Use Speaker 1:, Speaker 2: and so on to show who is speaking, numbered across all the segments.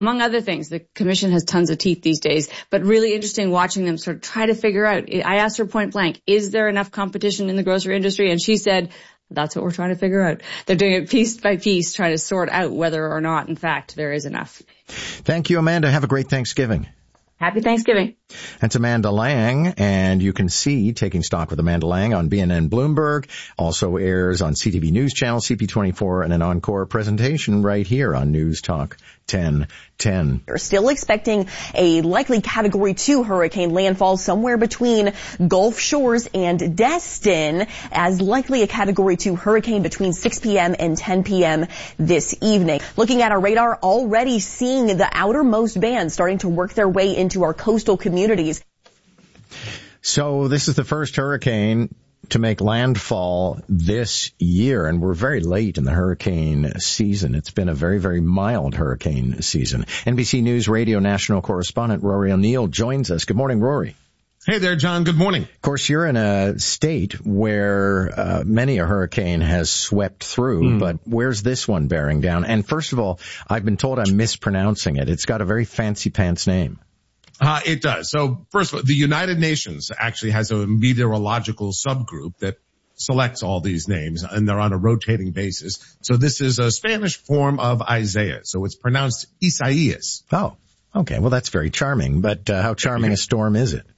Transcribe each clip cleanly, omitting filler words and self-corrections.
Speaker 1: Among other things, the commission has tons of teeth these days, but really interesting watching them sort of try to figure out. I asked her point blank, is there enough competition in the grocery industry? And she said, that's what we're trying to figure out. They're doing it piece by piece, trying to sort out whether or not, in fact, there is enough.
Speaker 2: Thank you, Amanda. Have a great Thanksgiving.
Speaker 1: Happy Thanksgiving.
Speaker 2: That's Amanda Lang, and you can see Taking Stock with Amanda Lang on BNN Bloomberg. Also airs on CTV News Channel, CP24, and an encore presentation right here on News Talk 1010.
Speaker 3: We're still expecting a likely Category 2 hurricane landfall somewhere between Gulf Shores and Destin, as likely a Category 2 hurricane between 6 p.m. and 10 p.m. this evening. Looking at our radar, already seeing the outermost bands starting to work their way into our coastal communities.
Speaker 2: So this is the first hurricane to make landfall this year, and we're very late in the hurricane season. It's been a very, very mild hurricane season. NBC News Radio national correspondent Rory O'Neill joins us. Good morning, Rory.
Speaker 4: Hey there, John. Good morning.
Speaker 2: Of course, you're in a state where many a hurricane has swept through, but where's this one bearing down? And first of all, I've been told I'm mispronouncing it. It's got a very fancy pants name.
Speaker 4: It does. So first of all, the United Nations actually has a meteorological subgroup that selects all these names, and they're on a rotating basis. So this is a Spanish form of Isaiah. So it's pronounced Isaias.
Speaker 2: Oh, okay. Well, that's very charming. But how charming a storm is it?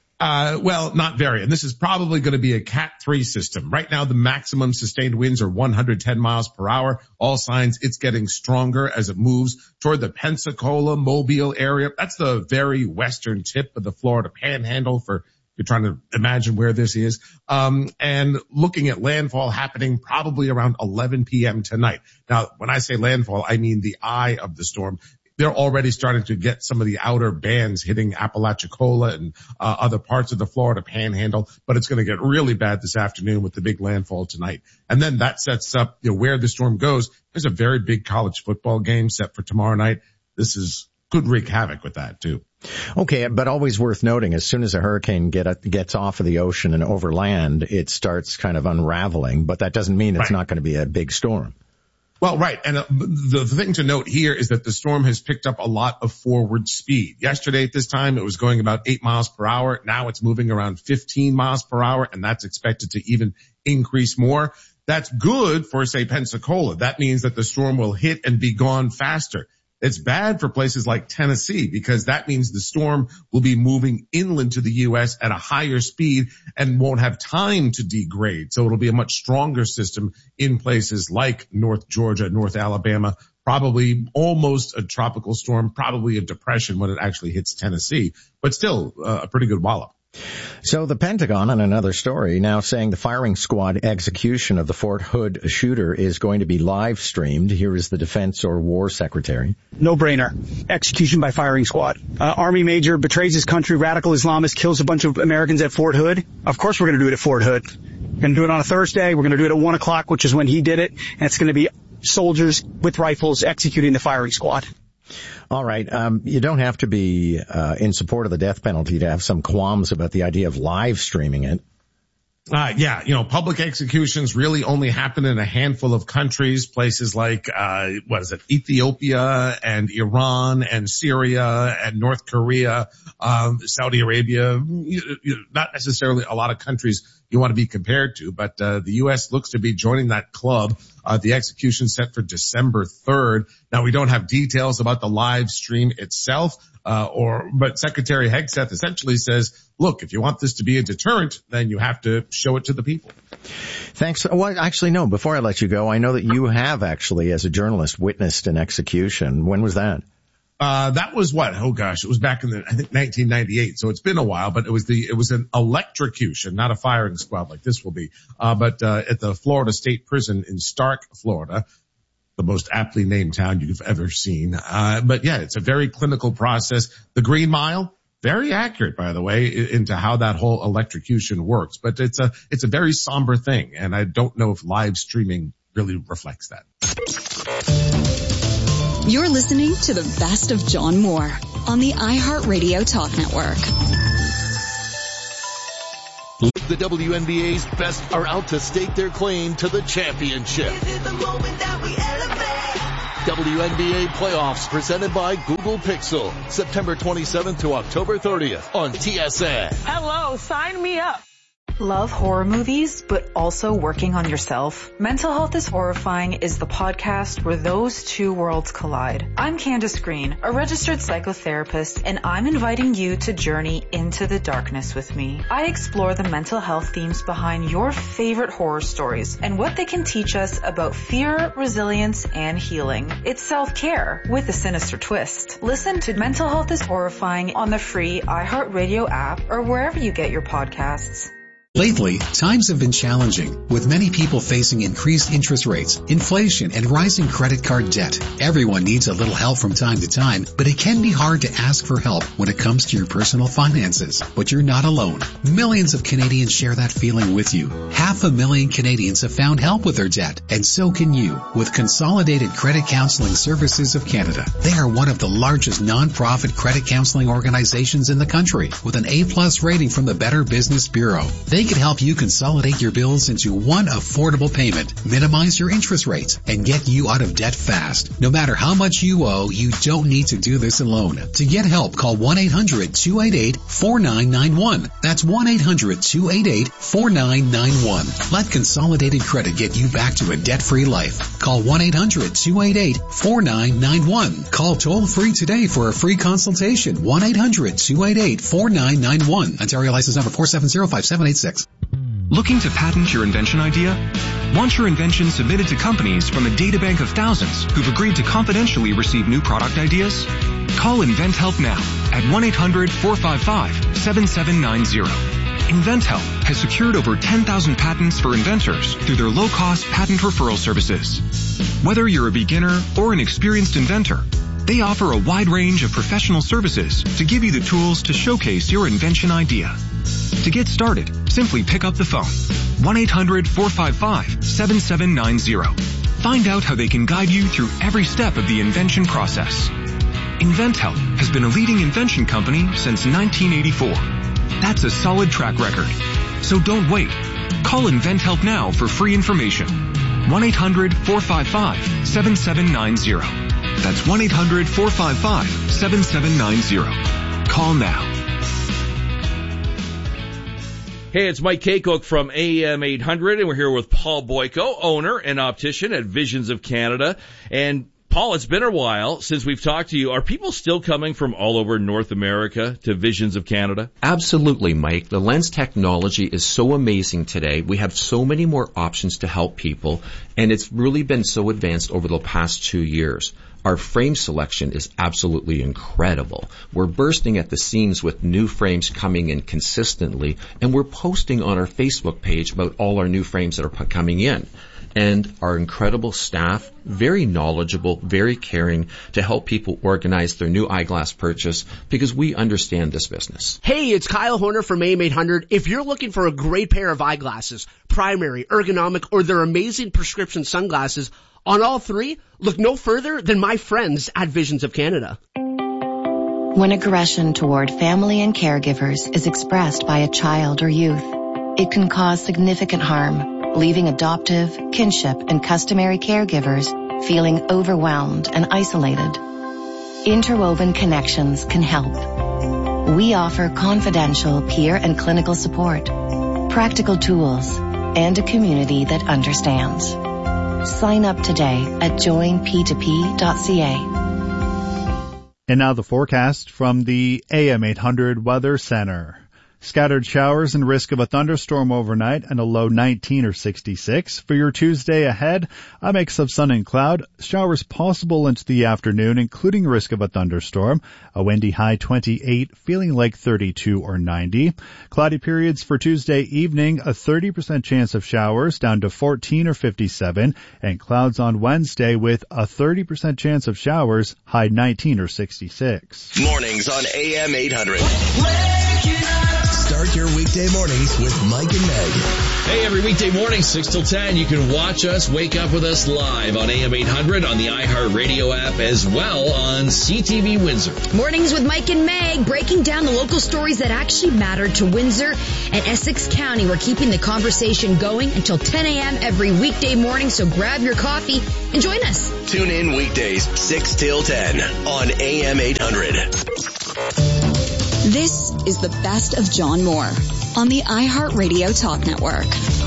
Speaker 4: Well, not very. And this is probably going to be a Cat 3 system. Right now, the maximum sustained winds are 110 miles per hour. All signs it's getting stronger as it moves toward the Pensacola, Mobile area. That's the very western tip of the Florida Panhandle for you're trying to imagine where this is. And looking at landfall happening probably around 11 p.m. tonight. Now, when I say landfall, I mean the eye of the storm. They're already starting to get some of the outer bands hitting Apalachicola and other parts of the Florida Panhandle, but it's going to get really bad this afternoon with the big landfall tonight. And then that sets up where the storm goes. There's a very big college football game set for tomorrow night. This could wreak havoc with that too.
Speaker 2: Okay, but always worth noting, as soon as a hurricane gets off of the ocean and over land, it starts kind of unraveling, but that doesn't mean it's not going to be a big storm.
Speaker 4: Well, right. And the thing to note here is that the storm has picked up a lot of forward speed. Yesterday at this time, it was going about 8 miles per hour. Now it's moving around 15 miles per hour, and that's expected to even increase more. That's good for, say, Pensacola. That means that the storm will hit and be gone faster. It's bad for places like Tennessee because that means the storm will be moving inland to the U.S. at a higher speed and won't have time to degrade. So it'll be a much stronger system in places like North Georgia, North Alabama, probably almost a tropical storm, probably a depression when it actually hits Tennessee, but still a pretty good wallop.
Speaker 2: So the Pentagon, on another story, now saying the firing squad execution of the Fort Hood shooter is going to be live streamed. Here is the Defense or War Secretary.
Speaker 5: No brainer. Execution by firing squad. Army major betrays his country, radical Islamist, kills a bunch of Americans at Fort Hood. Of course we're going to do it at Fort Hood. We're going to do it on a Thursday. We're going to do it at 1 o'clock, which is when he did it. And it's going to be soldiers with rifles executing the firing squad.
Speaker 2: All right. You don't have to be in support of the death penalty to have some qualms about the idea of live streaming it.
Speaker 4: Public executions really only happen in a handful of countries, places like, Ethiopia and Iran and Syria and North Korea, Saudi Arabia, not necessarily a lot of countries you want to be compared to, but the U.S. looks to be joining that club. The execution set for December 3rd. Now, we don't have details about the live stream itself, but Secretary Hegseth essentially says, look, if you want this to be a deterrent, then you have to show it to the people.
Speaker 2: Thanks. Well, actually, no, before I let you go, I know that you have actually, as a journalist, witnessed an execution. When was that?
Speaker 4: That was what? Oh gosh, it was back in 1998. So it's been a while, but it was an electrocution, not a firing squad like this will be. But at the Florida State Prison in Stark, Florida, the most aptly named town you've ever seen. But yeah, it's a very clinical process. The Green Mile, very accurate, by the way, into how that whole electrocution works. But it's a very somber thing. And I don't know if live streaming really reflects that.
Speaker 6: You're listening to the best of John Moore on the iHeartRadio Talk Network.
Speaker 7: The WNBA's best are out to stake their claim to the championship. This is the moment that we elevate. WNBA playoffs presented by Google Pixel. September 27th to October 30th on TSN.
Speaker 8: Hello, sign me up.
Speaker 9: Love horror movies, but also working on yourself? Mental Health is Horrifying is the podcast where those two worlds collide. I'm Candace Green, a registered psychotherapist, and I'm inviting you to journey into the darkness with me. I explore the mental health themes behind your favorite horror stories and what they can teach us about fear, resilience, and healing. It's self-care with a sinister twist. Listen to Mental Health is Horrifying on the free iHeartRadio app or wherever you get your podcasts.
Speaker 10: Lately, times have been challenging, with many people facing increased interest rates, inflation, and rising credit card debt. Everyone needs a little help from time to time, but it can be hard to ask for help when it comes to your personal finances. But you're not alone. Millions of Canadians share that feeling with you. 500,000 Canadians have found help with their debt, and so can you, with Consolidated Credit Counseling Services of Canada. They are one of the largest non-profit credit counseling organizations in the country, with an A+ rating from the Better Business Bureau. They can help you consolidate your bills into one affordable payment, minimize your interest rates, and get you out of debt fast. No matter how much you owe, you don't need to do this alone. To get help, call 1-800-288-4991. That's 1-800-288-4991. Let Consolidated Credit get you back to a debt-free life. Call 1-800-288-4991. Call toll-free today for a free consultation. 1-800-288-4991. Ontario license number 4705786.
Speaker 11: Looking to patent your invention idea? Want your invention submitted to companies from a databank of thousands who've agreed to confidentially receive new product ideas? Call InventHelp now at 1-800-455-7790. InventHelp has secured over 10,000 patents for inventors through their low-cost patent referral services. Whether you're a beginner or an experienced inventor, they offer a wide range of professional services to give you the tools to showcase your invention idea. To get started, simply pick up the phone. 1-800-455-7790. Find out how they can guide you through every step of the invention process. InventHelp has been a leading invention company since 1984. That's a solid track record. So don't wait. Call InventHelp now for free information. 1-800-455-7790. That's 1-800-455-7790. Call now.
Speaker 12: Hey, it's Mike Kaycook from AM 800, and we're here with Paul Boyko, owner and optician at Visions of Canada. And Paul, it's been a while since we've talked to you. Are people still coming from all over North America to Visions of Canada?
Speaker 13: Absolutely, Mike. The lens technology is so amazing today. We have so many more options to help people, and it's really been so advanced over the past 2 years. Our frame selection is absolutely incredible. We're bursting at the seams with new frames coming in consistently, and we're posting on our Facebook page about all our new frames that are coming in. And our incredible staff, very knowledgeable, very caring to help people organize their new eyeglass purchase because we understand this business.
Speaker 14: Hey, it's Kyle Horner from AM 800. If you're looking for a great pair of eyeglasses, primary, ergonomic, or their amazing prescription sunglasses, on all three, look no further than my friends at Visions of Canada.
Speaker 15: When aggression toward family and caregivers is expressed by a child or youth, it can cause significant harm, leaving adoptive, kinship, and customary caregivers feeling overwhelmed and isolated. Interwoven Connections can help. We offer confidential peer and clinical support, practical tools, and a community that understands. Sign up today at joinp2p.ca.
Speaker 16: And now the forecast from the AM 800 Weather Center. Scattered showers and risk of a thunderstorm overnight and a low 19 or 66. For your Tuesday ahead, a mix of sun and cloud. Showers possible into the afternoon, including risk of a thunderstorm. A windy high 28, feeling like 32 or 90. Cloudy periods for Tuesday evening, a 30% chance of showers down to 14 or 57. And clouds on Wednesday with a 30% chance of showers, high 19 or 66.
Speaker 17: Mornings on AM 800. Start your weekday mornings with Mike and Meg.
Speaker 12: Hey, every weekday morning, 6 till 10, you can watch us, wake up with us live on AM 800 on the iHeartRadio app, as well on CTV Windsor.
Speaker 18: Mornings with Mike and Meg, breaking down the local stories that actually matter to Windsor and Essex County. We're keeping the conversation going until 10 a.m. every weekday morning, so grab your coffee and join us.
Speaker 17: Tune in weekdays 6 till 10 on AM 800.
Speaker 6: This is the best of John Moore on the iHeartRadio Talk Network.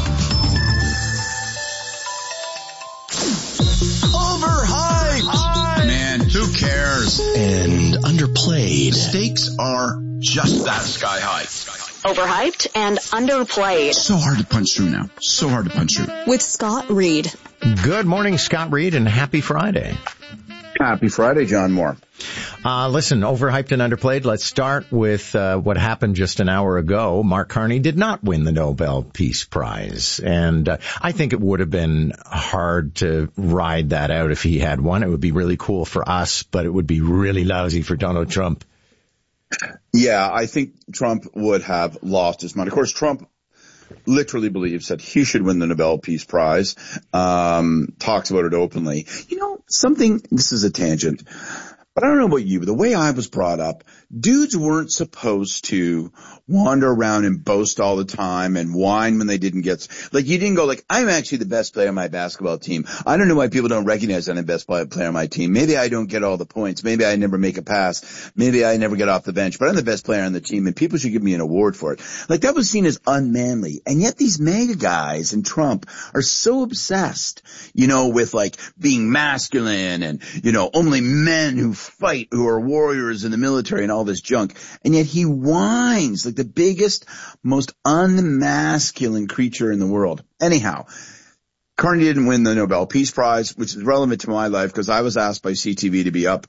Speaker 19: Overhyped! Man, who cares?
Speaker 17: And underplayed.
Speaker 19: Stakes are just that sky high.
Speaker 20: Overhyped and underplayed.
Speaker 19: So hard to punch through now. So hard to punch through.
Speaker 6: With Scott Reed.
Speaker 2: Good morning, Scott Reed, and happy Friday.
Speaker 21: Happy Friday, John Moore.
Speaker 2: Listen, overhyped and underplayed. Let's start with what happened just an hour ago. Mark Carney did not win the Nobel Peace Prize, and I think it would have been hard to ride that out if he had won. It would be really cool for us, but it would be really lousy for Donald Trump.
Speaker 21: Yeah, I think Trump would have lost his mind. Of course, Trump literally believes that he should win the Nobel Peace Prize, talks about it openly. You know, this is a tangent, but I don't know about you, but the way I was brought up, dudes weren't supposed to wander around and boast all the time and whine when they didn't get, like, you didn't go like, I'm actually the best player on my basketball team. I don't know why people don't recognize I'm the best player on my team. Maybe I don't get all the points. Maybe I never make a pass. Maybe I never get off the bench, but I'm the best player on the team and people should give me an award for it. Like, that was seen as unmanly. And yet these mega guys and Trump are so obsessed, you know, with like being masculine and, you know, only men who fight, who are warriors in the military and all this junk. And yet he whines like the biggest, most unmasculine creature in the world. Anyhow, Carney didn't win the Nobel Peace Prize, which is relevant to my life because I was asked by CTV to be up,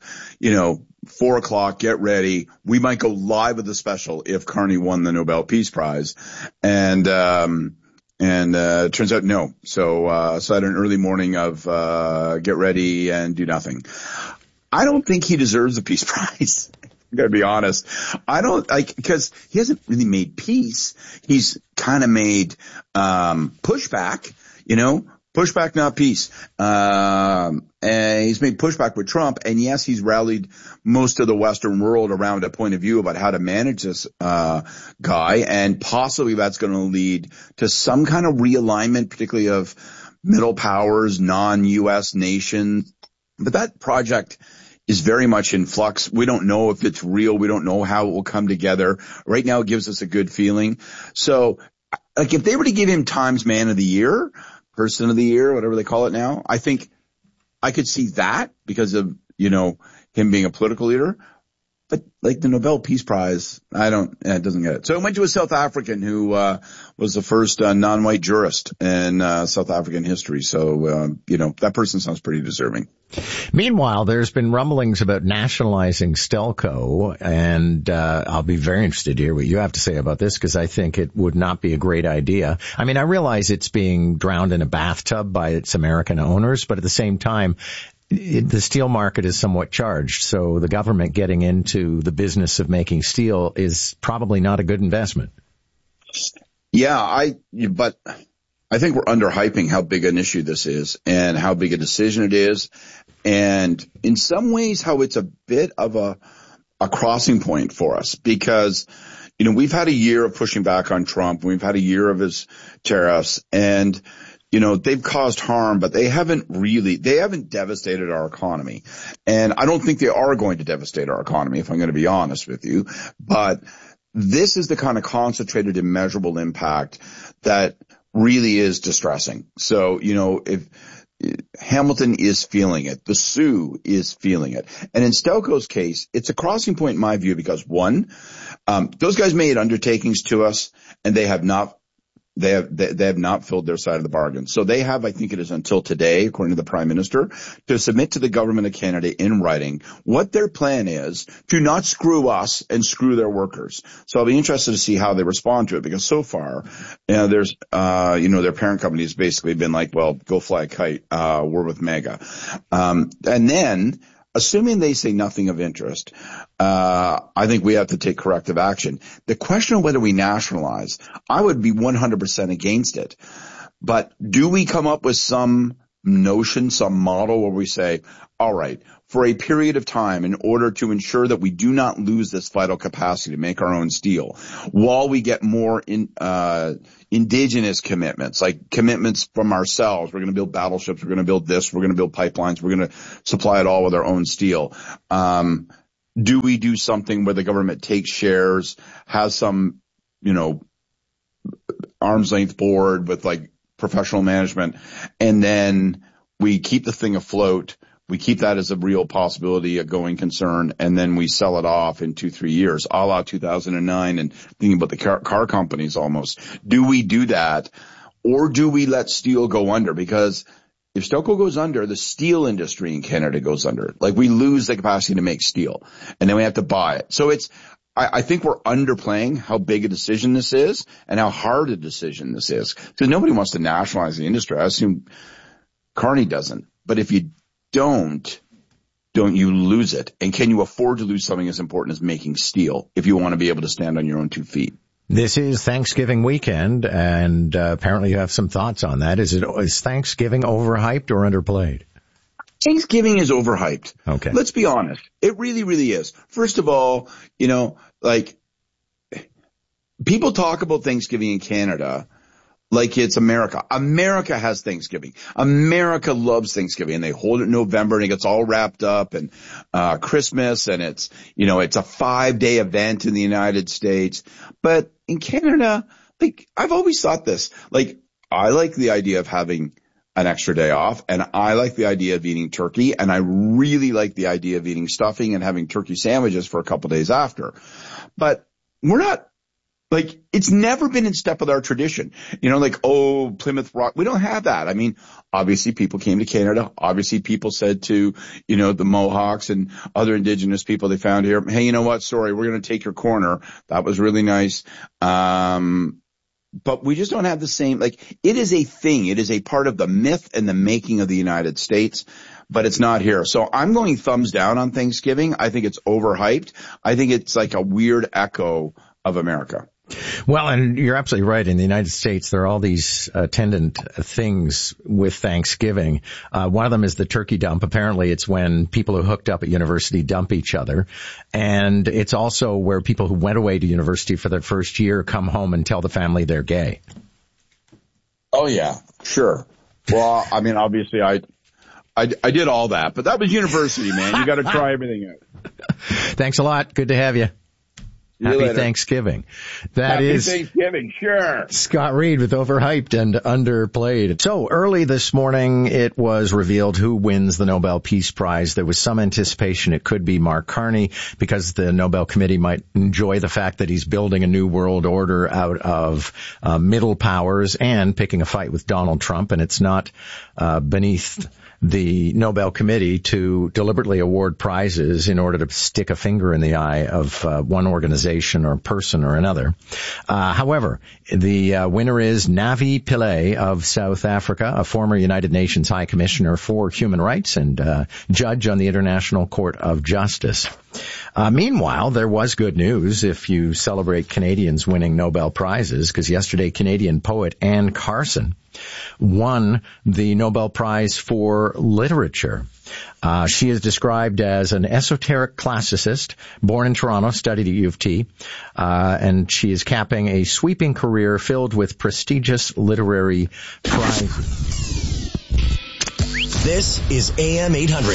Speaker 21: 4 o'clock, get ready. We might go live with the special if Carney won the Nobel Peace Prize. And it turns out no. So I had an early morning of, get ready and do nothing. I don't think he deserves the Peace Prize. I'm going to be honest. Because he hasn't really made peace. He's kind of made, pushback, pushback, not peace. And he's made pushback with Trump. And yes, he's rallied most of the Western world around a point of view about how to manage this, guy. And possibly that's going to lead to some kind of realignment, particularly of middle powers, non-U.S. nations. But that project is very much in flux. We don't know if it's real. We don't know how it will come together. Right now it gives us a good feeling. So, like, if they were to give him Times Man of the Year, Person of the Year, whatever they call it now, I think I could see that because of, him being a political leader. But like the Nobel Peace Prize, it doesn't get it. So it went to a South African who, was the first non-white jurist in, South African history. So, that person sounds pretty deserving.
Speaker 2: Meanwhile, there's been rumblings about nationalizing Stelco, and I'll be very interested to hear what you have to say about this because I think it would not be a great idea. I mean, I realize it's being drowned in a bathtub by its American owners, but at the same time, the steel market is somewhat charged, so the government getting into the business of making steel is probably not a good investment.
Speaker 21: Yeah, but I think we're underhyping how big an issue this is and how big a decision it is. And in some ways, how it's a bit of a crossing point for us because, we've had a year of pushing back on Trump. We've had a year of his tariffs and, they've caused harm, but they haven't devastated our economy. And I don't think they are going to devastate our economy, if I'm going to be honest with you. But this is the kind of concentrated and measurable impact that really is distressing. So, if Hamilton is feeling it, the Sioux is feeling it. And in Stelco's case, it's a crossing point in my view because one, those guys made undertakings to us and they have not filled their side of the bargain. So they have, I think it is until today, according to the Prime Minister, to submit to the government of Canada in writing what their plan is to not screw us and screw their workers. So I'll be interested to see how they respond to it because so far, there's, their parent company has basically been like, well, go fly a kite. We're with MEGA. And then, assuming they say nothing of interest, I think we have to take corrective action. The question of whether we nationalize, I would be 100% against it. But do we come up with some notion, some model where we say, all right, for a period of time, in order to ensure that we do not lose this vital capacity to make our own steel, while we get more indigenous commitments, like commitments from ourselves, we're going to build battleships, we're going to build this, we're going to build pipelines, we're going to supply it all with our own steel. Do we do something where the government takes shares, has some, arm's length board with like professional management, and then we keep the thing afloat? We keep that as a real possibility, a going concern, and then we sell it off in 2-3 years, a la 2009, and thinking about the car companies almost. Do we do that, or do we let steel go under? Because if Stelco goes under, the steel industry in Canada goes under. Like, we lose the capacity to make steel, and then we have to buy it. So I think we're underplaying how big a decision this is and how hard a decision this is. Because nobody wants to nationalize the industry. I assume Carney doesn't. But if you don't you lose it? And can you afford to lose something as important as making steel if you want to be able to stand on your own 2 feet?
Speaker 2: This is Thanksgiving weekend, and apparently you have some thoughts on that. Is Thanksgiving overhyped or underplayed?
Speaker 21: Thanksgiving is overhyped.
Speaker 2: Okay.
Speaker 21: Let's be honest. It really, really is. First of all, people talk about Thanksgiving in Canada like it's America. America has Thanksgiving. America loves Thanksgiving, and they hold it in November, and it gets all wrapped up, and Christmas, and it's a 5-day event in the United States. But in Canada, I've always thought this, I like the idea of having an extra day off, and I like the idea of eating turkey, and I really like the idea of eating stuffing and having turkey sandwiches for a couple days after. But we're not, it's never been in step with our tradition. Plymouth Rock. We don't have that. I mean, obviously people came to Canada. Obviously people said to, the Mohawks and other indigenous people they found here, hey, you know what? Sorry, we're going to take your corner. That was really nice. But we just don't have the same, it is a thing. It is a part of the myth and the making of the United States, but it's not here. So I'm going thumbs down on Thanksgiving. I think it's overhyped. I think it's like a weird echo of America.
Speaker 2: Well, and you're absolutely right. In the United States, there are all these attendant things with Thanksgiving. One of them is the turkey dump. Apparently, it's when people who hooked up at university dump each other. And it's also where people who went away to university for their first year come home and tell the family they're gay.
Speaker 21: Oh, yeah, sure. Well, I mean, obviously, I did all that, but that was university, man. You got to try everything out.
Speaker 2: Thanks a lot. Good to have you. Happy Thanksgiving. Happy
Speaker 21: Thanksgiving, sure.
Speaker 2: Scott Reed with Overhyped and Underplayed. So early this morning, it was revealed who wins the Nobel Peace Prize. There was some anticipation it could be Mark Carney because the Nobel Committee might enjoy the fact that he's building a new world order out of middle powers and picking a fight with Donald Trump. And it's not beneath the Nobel Committee to deliberately award prizes in order to stick a finger in the eye of one organization or person or another. However, the winner is Navi Pillay of South Africa, a former United Nations High Commissioner for Human Rights and judge on the International Court of Justice. Meanwhile, there was good news if you celebrate Canadians winning Nobel Prizes, because yesterday Canadian poet Anne Carson won the Nobel Prize for Literature. She is described as an esoteric classicist, born in Toronto, studied at U of T, and she is capping a sweeping career filled with prestigious literary prizes.
Speaker 17: This is AM 800,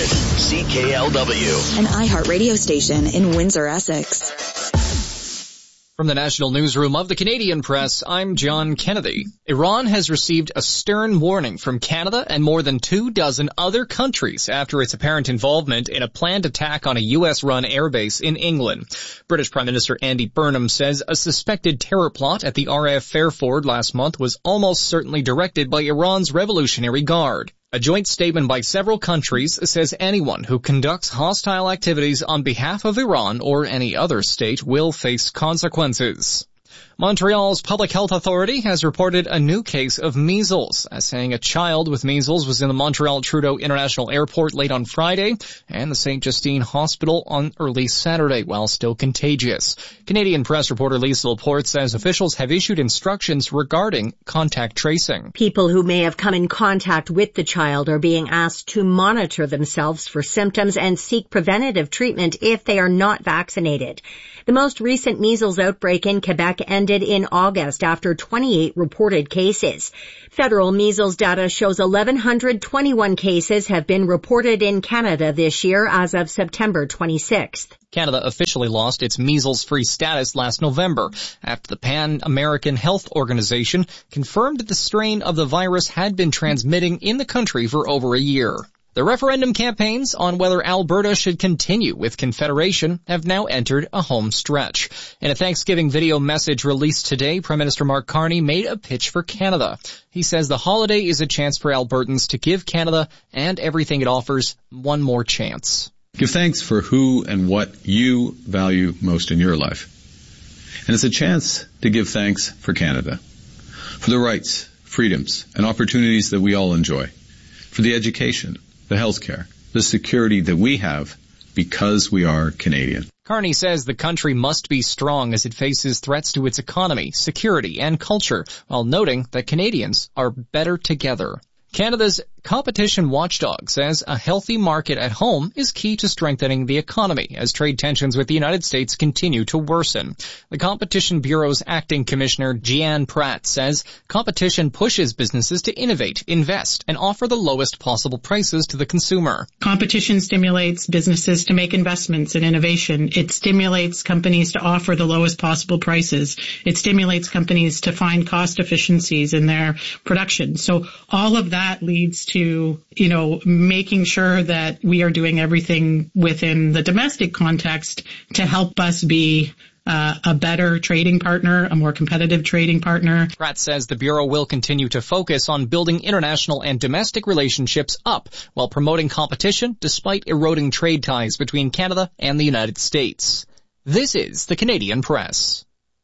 Speaker 17: CKLW.
Speaker 6: An iHeart radio station in Windsor, Essex.
Speaker 1: From the National Newsroom of the Canadian Press, I'm John Kennedy. Iran has received a stern warning from Canada and more than 24 other countries after its apparent involvement in a planned attack on a U.S.-run airbase in England. British Prime Minister Andy Burnham says a suspected terror plot at the RAF Fairford last month was almost certainly directed by Iran's Revolutionary Guard. A joint statement by several countries says anyone who conducts hostile activities on behalf of Iran or any other state will face consequences. Montreal's Public Health Authority has reported a new case of measles, saying a child with measles was in the Montreal Trudeau International Airport late on Friday and the St. Justine Hospital on early Saturday while still contagious. Canadian Press reporter Lisa Laporte says officials have issued instructions regarding contact tracing.
Speaker 3: People who may have come in contact with the child are being asked to monitor themselves for symptoms and seek preventative treatment if they are not vaccinated. The most recent measles outbreak in Quebec ended in August after 28 reported cases. Federal measles data shows 1,121 cases have been reported in Canada this year as of September 26th.
Speaker 1: Canada officially lost its measles-free status last November after the Pan American Health Organization confirmed that the strain of the virus had been transmitting in the country for over a year. The referendum campaigns on whether Alberta should continue with Confederation have now entered a home stretch. In a Thanksgiving video message released today, Prime Minister Mark Carney made a pitch for Canada. He says the holiday is a chance for Albertans to give Canada and everything it offers one more chance.
Speaker 22: Give thanks for who and what you value most in your life. And it's a chance to give thanks for Canada, for the rights, freedoms, and opportunities that we all enjoy, for the education, the healthcare, the security that we have because we are Canadian.
Speaker 1: Carney says the country must be strong as it faces threats to its economy, security, and culture, while noting that Canadians are better together. Canada's competition watchdog says a healthy market at home is key to strengthening the economy as trade tensions with the United States continue to worsen. The Competition Bureau's acting commissioner, Jeanne Pratt, says competition pushes businesses to innovate, invest, and offer the lowest possible prices to the consumer.
Speaker 23: Competition stimulates businesses to make investments in innovation. It stimulates companies to offer the lowest possible prices. It stimulates companies to find cost efficiencies in their production. So all of that leads to, making sure that we are doing everything within the domestic context to help us be a better trading partner, a more competitive trading partner.
Speaker 1: Pratt says the Bureau will continue to focus on building international and domestic relationships up while promoting competition despite eroding trade ties between Canada and the United States. This is the Canadian Press.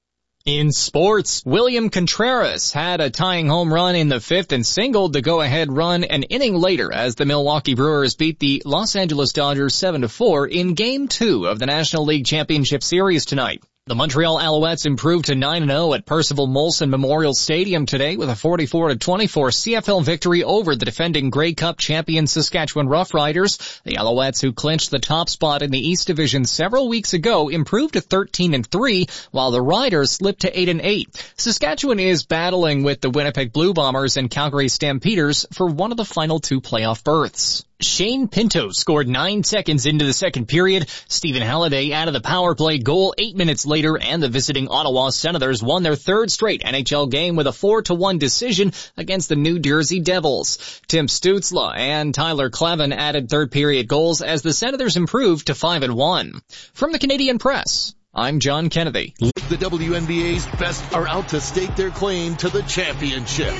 Speaker 1: In sports, William Contreras had a tying home run in the fifth and singled the go-ahead run an inning later as the Milwaukee Brewers beat the Los Angeles Dodgers 7-4 in Game 2 of the National League Championship Series tonight. The Montreal Alouettes improved to 9-0 at Percival Molson Memorial Stadium today with a 44-24 CFL victory over the defending Grey Cup champion Saskatchewan Roughriders. The Alouettes, who clinched the top spot in the East Division several weeks ago, improved to 13-3, while the Riders slipped to 8-8. Saskatchewan is battling with the Winnipeg Blue Bombers and Calgary Stampeders for one of the final two playoff berths. Shane Pinto scored 9 seconds into the second period. Stephen Halliday added the power play goal 8 minutes later, and the visiting Ottawa Senators won their third straight NHL game with a 4-1 decision against the New Jersey Devils. Tim Stützle and Tyler Clevin added third period goals as the Senators improved to 5-1. From the Canadian Press, I'm John Kennedy.
Speaker 7: The WNBA's best are out to stake their claim to the championship.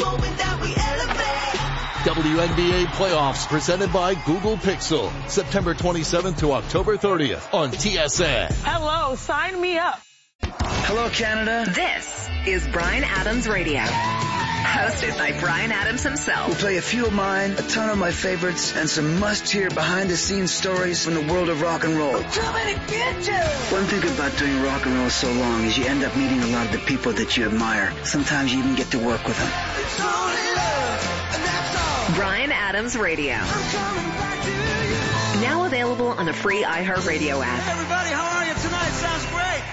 Speaker 7: WNBA playoffs presented by Google Pixel, September 27th to October 30th on TSN.
Speaker 8: Hello, sign me up.
Speaker 24: Hello, Canada.
Speaker 25: This is Bryan Adams Radio, hosted by Bryan Adams himself.
Speaker 24: We'll play a few of mine, a ton of my favorites, and some must-hear behind-the-scenes stories from the world of rock and roll. One thing about doing rock and roll so long is you end up meeting a lot of the people that you admire. Sometimes you even get to work with them.
Speaker 25: Bryan Adams Radio. Now available on the free iHeartRadio app.
Speaker 26: Everybody, how are you tonight? Sounds great.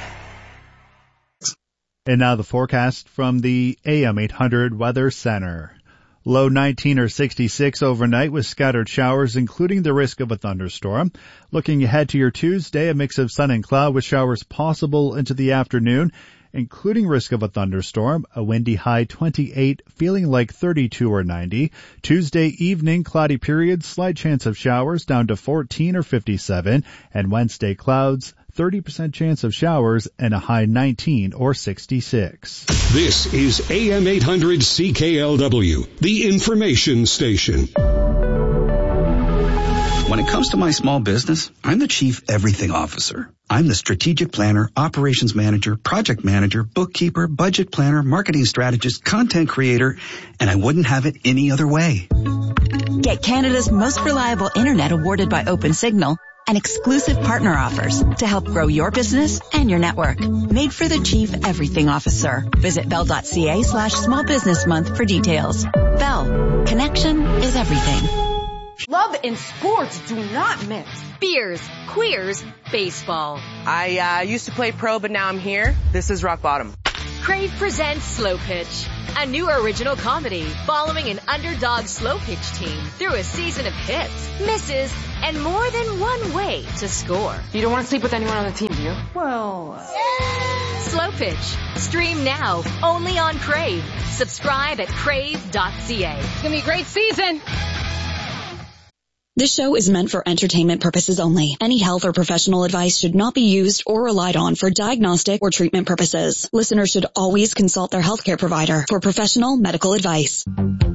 Speaker 16: And now the forecast from the AM 800 Weather Center. Low 19 or 66 overnight with scattered showers, including the risk of a thunderstorm. Looking ahead to your Tuesday, a mix of sun and cloud with showers possible into the afternoon, including risk of a thunderstorm, a windy high 28, feeling like 32 or 90. Tuesday evening, cloudy periods, slight chance of showers down to 14 or 57. And Wednesday, clouds, 30% chance of showers and a high 19 or 66.
Speaker 27: This is AM 800 CKLW, the information station. When
Speaker 4: When it comes to my small business, I'm the Chief Everything Officer. I'm the strategic planner, operations manager, project manager, bookkeeper, budget planner, marketing strategist, content creator, and I wouldn't have it any other way.
Speaker 5: Get Canada's most reliable internet awarded by OpenSignal and exclusive partner offers to help grow your business and your network. Made for the Chief Everything Officer. Visit bell.ca/small business month for details. Bell. Connection is everything.
Speaker 9: Love and sports do not mix.
Speaker 10: Beers, queers, baseball.
Speaker 9: I used to play pro, but now I'm here. This is rock bottom.
Speaker 10: Crave presents Slow Pitch, a new original comedy following an underdog slow pitch team through a season of hits, misses, and more than one way to score.
Speaker 9: You don't want to sleep with anyone on the team, do you? Well...
Speaker 10: Slow Pitch. Stream now, only on Crave. Subscribe at crave.ca.
Speaker 9: It's going to be a great season.
Speaker 6: This show is meant for entertainment purposes only. Any health or professional advice should not be used or relied on for diagnostic or treatment purposes. Listeners should always consult their healthcare provider for professional medical advice.